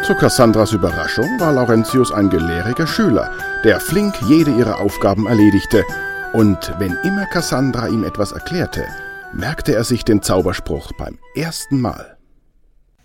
Zu Cassandras Überraschung war Laurentius ein gelehriger Schüler, der flink jede ihrer Aufgaben erledigte. Und wenn immer Cassandra ihm etwas erklärte, merkte er sich den Zauberspruch beim ersten Mal.